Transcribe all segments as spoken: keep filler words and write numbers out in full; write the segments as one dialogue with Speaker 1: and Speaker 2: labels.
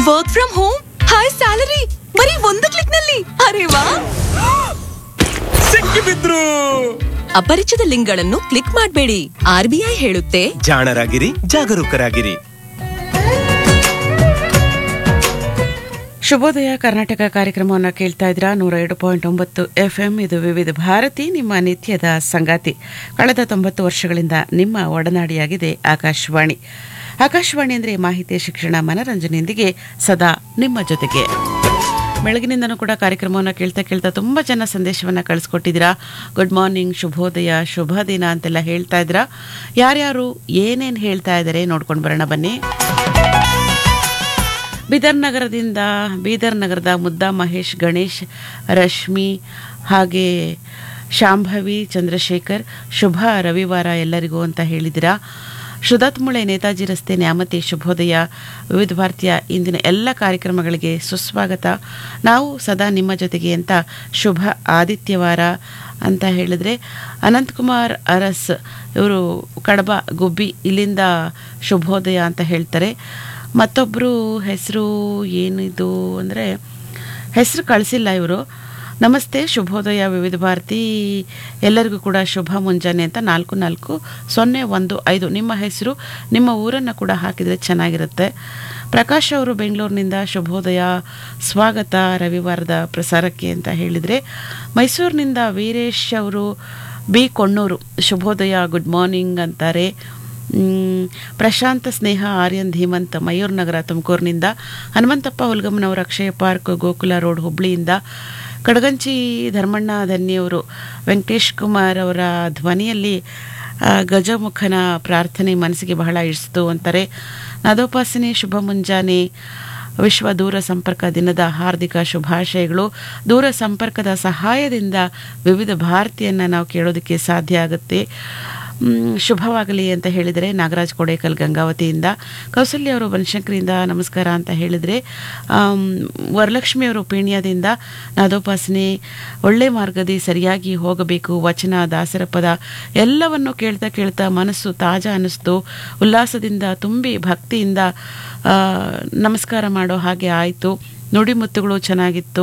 Speaker 1: Work from home, high salary, ಬರೀ ಒಂದು click ನಲ್ಲಿ. ಅರೆ ವಾ,
Speaker 2: ಸಿಕ್ಕಿಬಿದ್ರು.
Speaker 1: ಅಪರಿಚಿತ ಲಿಂಕ್ಗಳನ್ನು ಕ್ಲಿಕ್ ಮಾಡಬೇಡಿ. ಆರ್ ಬಿ ಐ ಹೇಳುತ್ತೆ,
Speaker 2: ಜಾಣರಾಗಿರಿ, ಜಾಗರೂಕರಾಗಿರಿ.
Speaker 3: ಶುಭೋದಯ ಕರ್ನಾಟಕ ಕಾರ್ಯಕ್ರಮವನ್ನು ಕೇಳ್ತಾ ಇದ್ರ ನೂರ ಎರಡು ಪಾಯಿಂಟ್ ಒಂಬತ್ತು ಎಫ್ ಎಂ. ಇದು ವಿವಿಧ ಭಾರತಿ, ನಿಮ್ಮ ನಿತ್ಯದ ಸಂಗಾತಿ. ಕಳೆದ ತೊಂಬತ್ತು ವರ್ಷಗಳಿಂದ ನಿಮ್ಮ ಒಡನಾಡಿಯಾಗಿದೆ ಆಕಾಶವಾಣಿ. ಆಕಾಶವಾಣಿ ಅಂದರೆ ಮಾಹಿತಿ, ಶಿಕ್ಷಣ, ಮನರಂಜನೆಯೊಂದಿಗೆ ಸದಾ ನಿಮ್ಮ ಜೊತೆಗೆ. ಬೆಳಗಿನಿಂದನೂ ಕೂಡ ಕಾರ್ಯಕ್ರಮವನ್ನು ಕೇಳ್ತಾ ಕೇಳ್ತಾ ತುಂಬ ಜನ ಸಂದೇಶವನ್ನು ಕಳಿಸ್ಕೊಟ್ಟಿದ್ದೀರಾ. ಗುಡ್ ಮಾರ್ನಿಂಗ್, ಶುಭೋದಯ, ಶುಭ ದಿನ ಅಂತೆಲ್ಲ ಹೇಳ್ತಾ ಇದ್ದೀರಾ. ಯಾರ್ಯಾರು ಏನೇನು ಹೇಳ್ತಾ ಇದ್ದಾರೆ ನೋಡ್ಕೊಂಡು ಬರೋಣ ಬನ್ನಿ. ಬೀದರ್ ನಗರದಿಂದ ಬೀದರ್ ನಗರದ ಮುದ್ದಾ ಮಹೇಶ್, ಗಣೇಶ್, ರಶ್ಮಿ, ಹಾಗೆ ಶಾಂಭವಿ, ಚಂದ್ರಶೇಖರ್, ಶುಭ ರವಿವಾರ ಎಲ್ಲರಿಗೂ ಅಂತ ಹೇಳಿದಿರಾ. ಶುಧಾತ್ಮುಳೆ, ನೇತಾಜಿ ರಸ್ತೆ, ನ್ಯಾಮತಿ, ಶುಭೋದಯ. ವಿವಿಧ ಭಾರತೀಯ ಇಂದಿನ ಎಲ್ಲ ಕಾರ್ಯಕ್ರಮಗಳಿಗೆ ಸುಸ್ವಾಗತ. ನಾವು ಸದಾ ನಿಮ್ಮ ಜೊತೆಗೆ ಅಂತ ಶುಭ ಆದಿತ್ಯವಾರ ಅಂತ ಹೇಳಿದ್ರೆ ಅನಂತಕುಮಾರ್ ಅರಸ್ ಇವರು ಕಡಬ ಗುಬ್ಬಿ ಇಲ್ಲಿಂದ ಶುಭೋದಯ ಅಂತ ಹೇಳ್ತಾರೆ. ಮತ್ತೊಬ್ಬರು ಹೆಸರು ಏನಿದು ಅಂದರೆ ಹೆಸರು ಕಳಿಸಿಲ್ಲ ಇವರು. ನಮಸ್ತೆ, ಶುಭೋದಯ, ವಿವಿಧ ಭಾರತಿ ಎಲ್ಲರಿಗೂ ಕೂಡ ಶುಭ ಮುಂಜಾನೆ ಅಂತ ನಾಲ್ಕು ನಾಲ್ಕು ಸೊನ್ನೆ ಒಂದು ಐದು ನಿಮ್ಮ ಹೆಸರು, ನಿಮ್ಮ ಊರನ್ನು ಕೂಡ ಹಾಕಿದರೆ ಚೆನ್ನಾಗಿರುತ್ತೆ. ಪ್ರಕಾಶ್ ಅವರು ಬೆಂಗಳೂರಿನಿಂದ ಶುಭೋದಯ, ಸ್ವಾಗತ ರವಿವಾರದ ಪ್ರಸಾರಕ್ಕೆ ಅಂತ ಹೇಳಿದರೆ. ಮೈಸೂರಿನಿಂದ ವೀರೇಶ್ ಅವರು ಬಿ ಕೊಣ್ಣೂರು, ಶುಭೋದಯ, ಗುಡ್ ಮಾರ್ನಿಂಗ್ ಅಂತಾರೆ. ಪ್ರಶಾಂತ, ಸ್ನೇಹ, ಆರ್ಯನ್, ಧೀಮಂತ್, ಮಯೂರ್ ನಗರ ತುಮಕೂರಿನಿಂದ. ಹನುಮಂತಪ್ಪ ಹುಲ್ಗಮ್ಮನವರ ಅಕ್ಷಯ ಪಾರ್ಕ್, ಗೋಕುಲ ರೋಡ್, ಹುಬ್ಳಿಯಿಂದ. ಕಡಗಂಚಿ ಧರ್ಮಣ್ಣ ಧನ್ಯವರು, ವೆಂಕಟೇಶ್ ಕುಮಾರ್ ಅವರ ಧ್ವನಿಯಲ್ಲಿ ಗಜಮುಖನ ಪ್ರಾರ್ಥನೆ ಮನಸ್ಸಿಗೆ ಬಹಳ ಇಳಿಸಿತು ಅಂತಾರೆ. ನಾದೋಪಾಸನೆ, ಶುಭ ಮುಂಜಾನೆ, ವಿಶ್ವ ದೂರ ಸಂಪರ್ಕ ದಿನದ ಹಾರ್ದಿಕ ಶುಭಾಶಯಗಳು. ದೂರ ಸಂಪರ್ಕದ ಸಹಾಯದಿಂದ ವಿವಿಧ ಭಾರತೀಯನ್ನು ನಾವು ಕೇಳೋದಕ್ಕೆ ಸಾಧ್ಯ ಆಗುತ್ತೆ. ಶುಭವಾಗಲಿ ಅಂತ ಹೇಳಿದರೆ ನಾಗರಾಜ್ ಕೋಡೇಕಲ್ ಗಂಗಾವತಿಯಿಂದ. ಕೌಸಲ್ಯ ಅವರು ಬನಶಂಕರಿಯಿಂದ ನಮಸ್ಕಾರ ಅಂತ ಹೇಳಿದರೆ. ವರಲಕ್ಷ್ಮಿಯವರು ಪೀಣ್ಯದಿಂದ ನಾದೋಪಾಸನೆ, ಒಳ್ಳೆ ಮಾರ್ಗದಿ ಸರಿಯಾಗಿ ಹೋಗಬೇಕು, ವಚನ, ದಾಸರ ಪದ ಎಲ್ಲವನ್ನು ಕೇಳ್ತಾ ಕೇಳ್ತಾ ಮನಸ್ಸು ತಾಜಾ ಅನ್ನಿಸ್ತು. ಉಲ್ಲಾಸದಿಂದ ತುಂಬಿ ಭಕ್ತಿಯಿಂದ ನಮಸ್ಕಾರ ಮಾಡೋ ಹಾಗೆ ಆಯಿತು. ನುಡಿಮುತ್ತುಗಳು ಚೆನ್ನಾಗಿತ್ತು.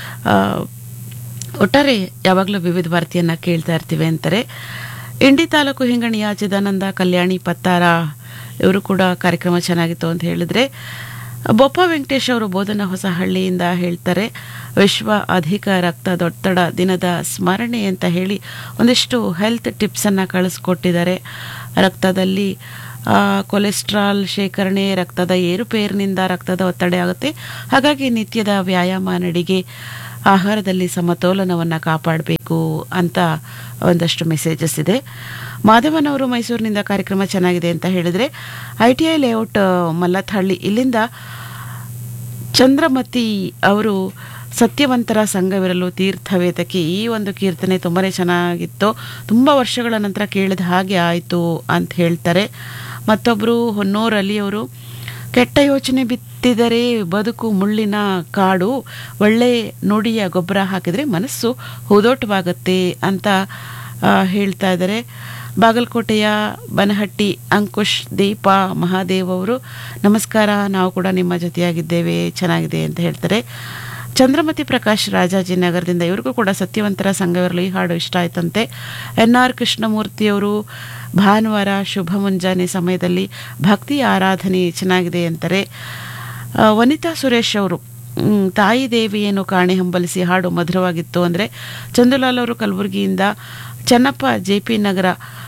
Speaker 3: ಒಟ್ಟಾರೆ ಯಾವಾಗಲೂ ವಿವಿಧ ಭಾರತಿಯನ್ನು ಕೇಳ್ತಾ ಇರ್ತೀವಿ ಅಂತಾರೆ. ಇಂಡಿ ತಾಲೂಕು ಹಿಂಗಣಿಯ ಚಿದಾನಂದ, ಕಲ್ಯಾಣಿ, ಪತ್ತಾರ ಇವರು ಕೂಡ ಕಾರ್ಯಕ್ರಮ ಚೆನ್ನಾಗಿತ್ತು ಅಂತ ಹೇಳಿದರೆ. ಬೊಪ್ಪ ವೆಂಕಟೇಶ್ ಅವರು ಬೋಧನ ಹೊಸಹಳ್ಳಿಯಿಂದ ಹೇಳ್ತಾರೆ, ವಿಶ್ವ ಅಧಿಕ ರಕ್ತದೊತ್ತಡ ದಿನದ ಸ್ಮರಣೆ ಅಂತ ಹೇಳಿ ಒಂದಿಷ್ಟು ಹೆಲ್ತ್ ಟಿಪ್ಸನ್ನು ಕಳಿಸ್ಕೊಟ್ಟಿದ್ದಾರೆ. ರಕ್ತದಲ್ಲಿ ಕೊಲೆಸ್ಟ್ರಾಲ್ ಶೇಖರಣೆ, ರಕ್ತದ ಏರುಪೇರಿನಿಂದ ರಕ್ತದ ಒತ್ತಡ ಆಗುತ್ತೆ. ಹಾಗಾಗಿ ನಿತ್ಯದ ವ್ಯಾಯಾಮ, ನಡಿಗೆ, ಆಹಾರದಲ್ಲಿ ಸಮತೋಲನವನ್ನು ಕಾಪಾಡಬೇಕು ಅಂತ ಒಂದಷ್ಟು ಮೆಸೇಜಸ್ ಇದೆ. ಮಾಧವನವರು ಮೈಸೂರಿನಿಂದ ಕಾರ್ಯಕ್ರಮ ಚೆನ್ನಾಗಿದೆ ಅಂತ ಹೇಳಿದರೆ. ಐ ಟಿ ಐ ಲೇಔಟ್ ಮಲ್ಲಥಹಳ್ಳಿ ಇಲ್ಲಿಂದ ಚಂದ್ರಮತಿ ಅವರು ಸತ್ಯವಂತರ ಸಂಘವಿರಲು ತೀರ್ಥವೇತಕ್ಕೆ ಈ ಒಂದು ಕೀರ್ತನೆ ತುಂಬಾ ಚೆನ್ನಾಗಿತ್ತು, ತುಂಬ ವರ್ಷಗಳ ನಂತರ ಕೇಳಿದ ಹಾಗೆ ಆಯಿತು ಅಂತ ಹೇಳ್ತಾರೆ. ಮತ್ತೊಬ್ಬರು ಹೊನ್ನೂರು ಅಲಿಯವರು, ಕೆಟ್ಟ ಯೋಚನೆ ಬಿತ್ತಿದರೆ ಬದುಕು ಮುಳ್ಳಿನ ಕಾಡು, ಒಳ್ಳೆ ನುಡಿಯ ಗೊಬ್ಬರ ಹಾಕಿದರೆ ಮನಸ್ಸು ಹೂದೋಟವಾಗುತ್ತೆ ಅಂತ ಹೇಳ್ತಾ ಇದ್ದಾರೆ. ಬಾಗಲಕೋಟೆಯ ಬನಹಟ್ಟಿ ಅಂಕುಶ್, ದೀಪ, ಮಹಾದೇವ್ ಅವರು ನಮಸ್ಕಾರ, ನಾವು ಕೂಡ ನಿಮ್ಮ ಜೊತೆಯಾಗಿದ್ದೇವೆ, ಚೆನ್ನಾಗಿದೆ ಅಂತ ಹೇಳ್ತಾರೆ. ಚಂದ್ರಮತಿ ಪ್ರಕಾಶ್ ರಾಜಾಜಿನಗರದಿಂದ, ಇವ್ರಿಗೂ ಕೂಡ ಸತ್ಯವಂತರ ಸಂಘವಿರಲು ಈ ಹಾಡು ಇಷ್ಟ ಆಯ್ತಂತೆ. ಎನ್ ಆರ್ ಕೃಷ್ಣಮೂರ್ತಿಯವರು ಭಾನುವಾರ ಶುಭ ಮುಂಜಾನೆ ಸಮಯದಲ್ಲಿ ಭಕ್ತಿ ಆರಾಧನೆ ಚೆನ್ನಾಗಿದೆ ಅಂತಾರೆ. ವನಿತಾ ಸುರೇಶ್ ಅವರು ತಾಯಿ ದೇವಿಯನ್ನು ಕಾಣೆ ಹಂಬಲಿಸಿ ಹಾಡು ಮಧುರವಾಗಿತ್ತು ಅಂದರೆ. ಚಂದುಲಾಲ್ ಅವರು ಕಲಬುರಗಿಯಿಂದ. ಚನ್ನಪ್ಪ, ಜೆ ಪಿ ನಗರ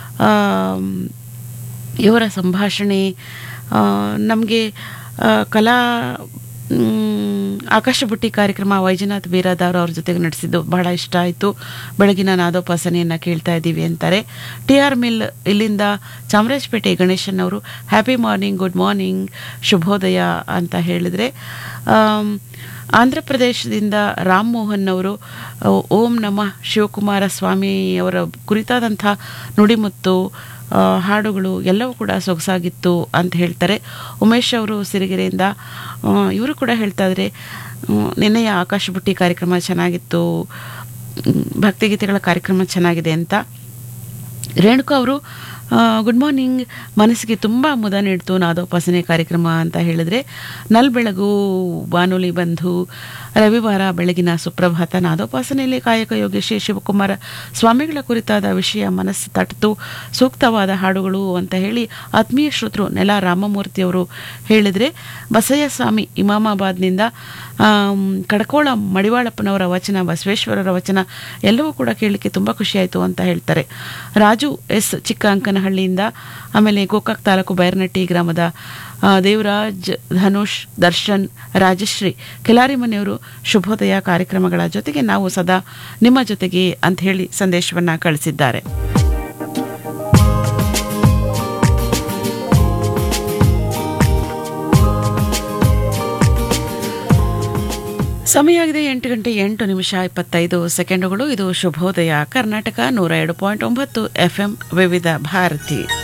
Speaker 3: ಇವರ ಸಂಭಾಷಣೆ ನಮಗೆ ಕಲಾ ಆಕಾಶ ಬುಟ್ಟಿ ಕಾರ್ಯಕ್ರಮ ವೈಜನಾಥ್ ಬೀರಾದಾರ್ ಅವ್ರ ಜೊತೆಗೆ ನಡೆಸಿದ್ದು ಬಹಳ ಇಷ್ಟ ಆಯಿತು. ಬೆಳಗಿನ ನಾದೋಪಾಸನೆಯನ್ನು ಕೇಳ್ತಾ ಇದ್ದೀವಿ ಅಂತಾರೆ. ಟಿ ಆರ್ ಮಿಲ್ ಇಲ್ಲಿಂದ ಚಾಮರಾಜಪೇಟೆ ಗಣೇಶನ್ ಅವರು ಹ್ಯಾಪಿ ಮಾರ್ನಿಂಗ್, ಗುಡ್ ಮಾರ್ನಿಂಗ್, ಶುಭೋದಯ ಅಂತ ಹೇಳಿದರೆ. ಆಂಧ್ರ ಪ್ರದೇಶದಿಂದ ರಾಮ್ ಮೋಹನ್ ಅವರು ಓಂ ನಮಃ ಶಿವಕುಮಾರ ಸ್ವಾಮಿ ಅವರ ಕುರಿತಾದಂಥ ನುಡಿಮುತ್ತು ಹಾಡುಗಳು ಎಲ್ಲವೂ ಕೂಡ ಸೊಗಸಾಗಿತ್ತು ಅಂತ ಹೇಳ್ತಾರೆ. ಉಮೇಶ್ ಅವರು ಸಿರಿಗೆರೆಯಿಂದ ಇವರು ಕೂಡ ಹೇಳ್ತಾ ಇದ್ದಾರೆ, ನಿನ್ನೆಯ ಆಕಾಶ ಬುಟ್ಟಿ ಕಾರ್ಯಕ್ರಮ ಚೆನ್ನಾಗಿತ್ತು, ಭಕ್ತಿಗೀತೆಗಳ ಕಾರ್ಯಕ್ರಮ ಚೆನ್ನಾಗಿದೆ ಅಂತ. ರೇಣುಕಾ ಅವರು ಗುಡ್ ಮಾರ್ನಿಂಗ್, ಮನಸ್ಸಿಗೆ ತುಂಬ ಮುದ ನೀಡ್ತು ನಾದೋಪಾಸನೆ ಕಾರ್ಯಕ್ರಮ ಅಂತ ಹೇಳಿದ್ರೆ ನಲ್ಬೆಳಗು ಬಾನುಲಿ ಬಂಧು ರವಿವಾರ ಬೆಳಗಿನ ಸುಪ್ರಭಾತ ನಾದೋಪಾಸನೆಯಲ್ಲಿ ಕಾಯಕ ಯೋಗಿ ಶ್ರೀ ಶಿವಕುಮಾರ ಸ್ವಾಮಿಗಳ ಕುರಿತಾದ ವಿಷಯ ಮನಸ್ಸು ತಟ್ಟಿತು, ಸೂಕ್ತವಾದ ಹಾಡುಗಳು ಅಂತ ಹೇಳಿ ಆತ್ಮೀಯ ಶ್ರೋತೃ ನೆಲ ರಾಮಮೂರ್ತಿಯವರು ಹೇಳಿದರೆ, ಬಸಯ್ಯ ಸ್ವಾಮಿ ಇಮಾಮಾಬಾದ್ನಿಂದ ಕಡಕೋಳ ಮಡಿವಾಳಪ್ಪನವರ ವಚನ, ಬಸವೇಶ್ವರರ ವಚನ ಎಲ್ಲವೂ ಕೂಡ ಕೇಳಲಿಕ್ಕೆ ತುಂಬ ಖುಷಿಯಾಯಿತು ಅಂತ ಹೇಳ್ತಾರೆ. ರಾಜು ಎಸ್ ಚಿಕ್ಕ ಅಂಕನಹಳ್ಳಿಯಿಂದ, ಆಮೇಲೆ ಗೋಕಾಕ್ ತಾಲೂಕು ಬೈರನಟ್ಟಿ ಗ್ರಾಮದ ದೇವರಾಜ್, ಧನುಷ್, ದರ್ಶನ್, ರಾಜಶ್ರೀ ಕೆಲಾರಿ ಮನೆಯವರು ಶುಭೋದಯ ಕಾರ್ಯಕ್ರಮಗಳ ಜೊತೆಗೆ ನಾವು ಸದಾ ನಿಮ್ಮ ಜೊತೆಗೆ ಅಂತ ಹೇಳಿ ಸಂದೇಶವನ್ನ ಕಳಿಸಿದ್ದಾರೆ. ಸಮಯ ಆಗಿದೆ ಎಂಟು ಗಂಟೆ ಎಂಟು ನಿಮಿಷ ಇಪ್ಪತ್ತೈದು ಸೆಕೆಂಡುಗಳು. ಇದು ಶುಭೋದಯ ಕರ್ನಾಟಕ ನೂರ ಎರಡು ಪಾಯಿಂಟ್ ಒಂಬತ್ತು ಎಫ್ಎಂ ವಿವಿಧ ಭಾರತಿ.